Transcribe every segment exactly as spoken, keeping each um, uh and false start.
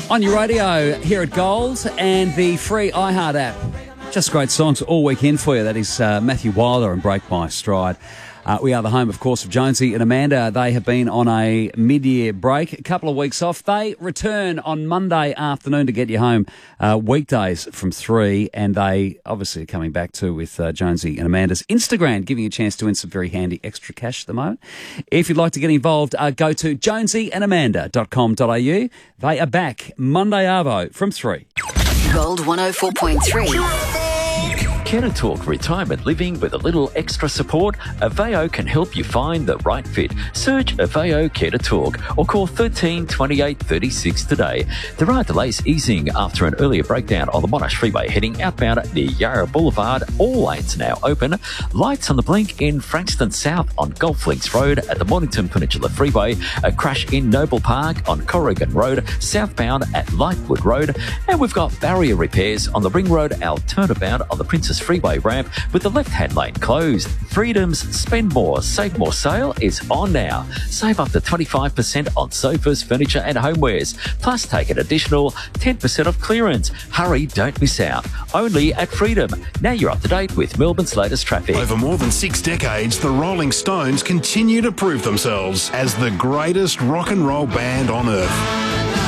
On your radio here at Gold and the free iHeart app. Just great songs all weekend for you. That is uh, Matthew Wilder and Break My Stride. Uh, we are the home, of course, of Jonesy and Amanda. They have been on a mid-year break, a couple of weeks off. They return on Monday afternoon to get you home uh, weekdays from three, and they obviously are coming back too with uh, Jonesy and Amanda's Instagram, giving you a chance to win some very handy extra cash at the moment. If you'd like to get involved, uh, go to jonesy and amanda dot com dot a u. They are back Monday arvo from three. Gold one oh four point three. Care to Talk retirement living with a little extra support? Aveo can help you find the right fit. Search Aveo Care to Talk or call thirteen twenty-eight thirty-six today. There are delays easing after an earlier breakdown on the Monash Freeway heading outbound near Yarra Boulevard. All lanes now open. Lights on the blink in Frankston South on Golf Links Road at the Mornington Peninsula Freeway. A crash in Noble Park on Corrigan Road, southbound at Lightwood Road. And we've got barrier repairs on the Ring Road, our turnabout on the Princess Freeway ramp with the left-hand lane closed. Freedom's Spend More, Save More sale is on now. Save up to twenty-five percent on sofas, furniture and homewares. Plus take an additional ten percent off clearance. Hurry, don't miss out. Only at Freedom. Now you're up to date with Melbourne's latest traffic. Over more than six decades, the Rolling Stones continue to prove themselves as the greatest rock and roll band on earth.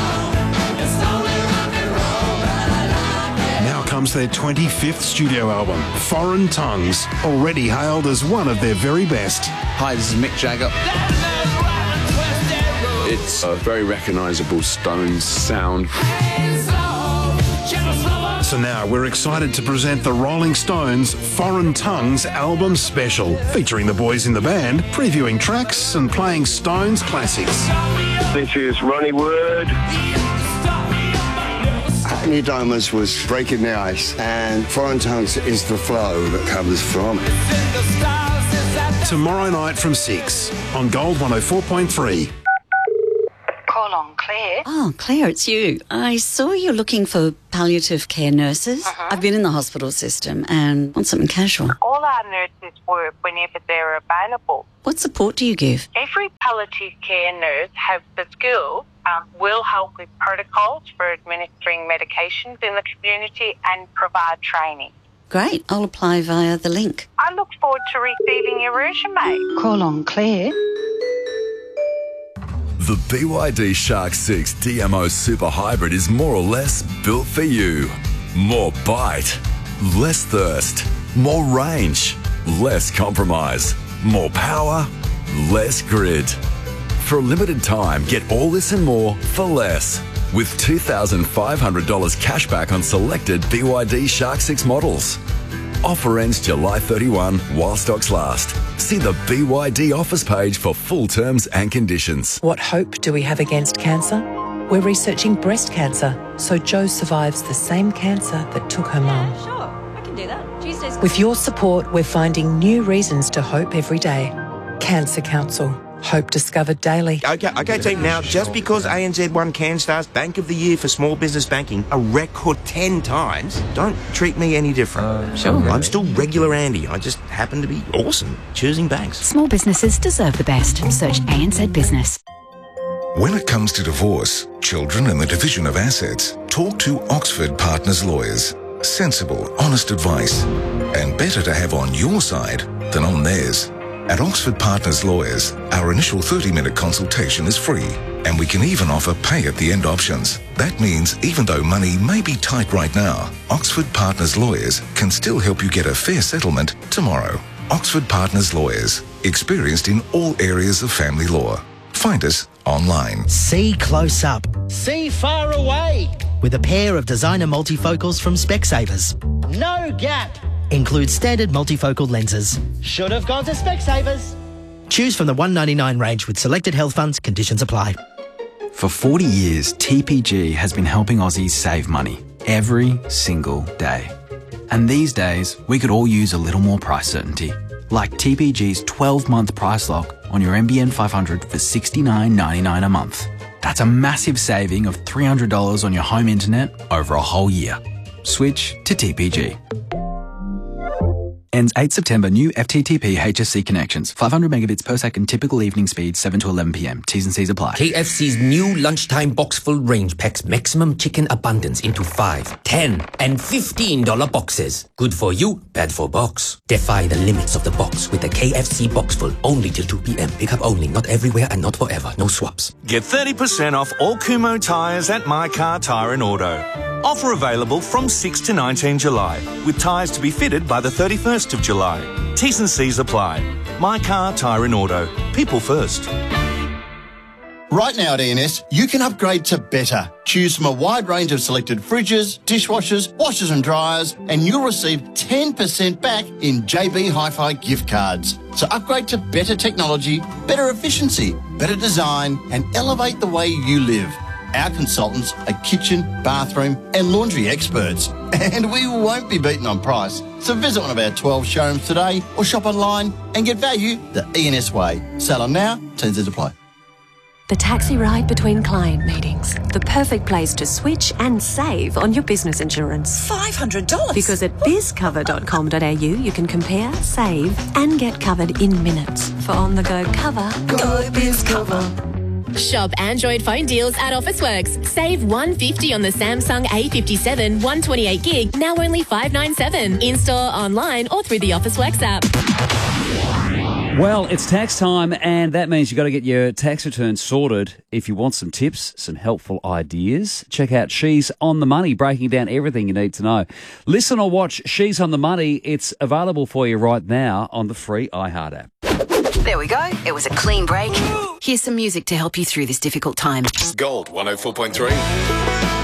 Comes their twenty-fifth studio album, Foreign Tongues, already hailed as one of their very best. Hi, this is Mick Jagger. It's a very recognisable Stones sound. So now we're excited to present the Rolling Stones Foreign Tongues album special, featuring the boys in the band, previewing tracks and playing Stones classics. This is Ronnie Wood. Hackney Diamonds was breaking the ice, and Foreign Tongues is the flow that comes from it. Tomorrow night from six on Gold one oh four point three. Call on Claire. Oh, Claire, it's you. I saw you're looking for palliative care nurses. Uh-huh. I've been in the hospital system and want something casual. All our nurses work whenever they're available. What support do you give? Every palliative care nurse has the skills, um, will help with protocols for administering medications in the community and provide training. Great. I'll apply via the link. I look forward to receiving your resume. Call on Claire. The B Y D Shark six D M O Super Hybrid is more or less built for you. More bite, less thirst, more range, less compromise, more power, less grid. For a limited time, get all this and more for less. With two thousand five hundred dollars cash back on selected B Y D Shark six models. Offer ends July thirty-first while stocks last. See the B Y D offers page for full terms and conditions. What hope do we have against cancer? We're researching breast cancer, so Jo survives the same cancer that took her mum. Yeah, sure. I can do that. Tuesdays. With your support, we're finding new reasons to hope every day. Cancer Council. Hope discovered daily. Okay, okay, team. Now, just because A N Z won CanStar's Bank of the Year for Small Business Banking a record ten times, don't treat me any different. Uh, sure. I'm still regular Andy. I just happen to be awesome choosing banks. Small businesses deserve the best. Search A N Z Business. When it comes to divorce, children and the division of assets, talk to Oxford Partners Lawyers. Sensible, honest advice. And better to have on your side than on theirs. At Oxford Partners Lawyers, our initial thirty-minute consultation is free, and we can even offer pay-at-the-end options. That means even though money may be tight right now, Oxford Partners Lawyers can still help you get a fair settlement tomorrow. Oxford Partners Lawyers, experienced in all areas of family law. Find us online. See close up. See far away. With a pair of designer multifocals from Specsavers. No gap. Includes standard multifocal lenses. Should have gone to Specsavers. Choose from the one ninety-nine range with selected health funds. Conditions apply. For forty years, T P G has been helping Aussies save money every single day. And these days, we could all use a little more price certainty. Like T P G's twelve-month price lock on your M B N five hundred for sixty-nine ninety-nine a month. That's a massive saving of three hundred dollars on your home internet over a whole year. Switch to T P G. Ends eighth September. New F T T P H S C connections. five hundred megabits per second. Typical evening speed. seven to eleven p m. T's and C's apply. K F C's new lunchtime box full range packs maximum chicken abundance into five, ten, and fifteen dollar boxes. Good for you, bad for box. Defy the limits of the box with the K F C box full only till two p m. Pickup only, not everywhere and not forever. No swaps. Get thirty percent off all Kumo tyres at My Car Tyre and Auto. Offer available from sixth to nineteenth July, with tyres to be fitted by the thirty-first of July. T's and C's apply. My Car Tyre and Auto. People first. Right now at E N S, you can upgrade to better. Choose from a wide range of selected fridges, dishwashers, washers and dryers, and you'll receive ten percent back in J B Hi-Fi gift cards. So upgrade to better technology, better efficiency, better design, and elevate the way you live. Our consultants are kitchen, bathroom and laundry experts. And we won't be beaten on price. So visit one of our twelve showrooms today or shop online and get value the E N S way. Sell on now, T's and apply. The taxi ride between client meetings. The perfect place to switch and save on your business insurance. five hundred dollars? Because at biz cover dot com dot a u you can compare, save and get covered in minutes. For on-the-go cover, go BizCover. Shop Android phone deals at Officeworks. Save one hundred fifty dollars on the Samsung A fifty-seven one twenty-eight gig, now only five ninety-seven. In-store, online or through the Officeworks app. Well, it's tax time, and that means you've got to get your tax return sorted. If you want some tips, some helpful ideas, check out She's on the Money, breaking down everything you need to know. Listen or watch She's on the Money. It's available for you right now on the free iHeart app. There we go. It was a clean break. Here's some music to help you through this difficult time. Gold one oh four point three.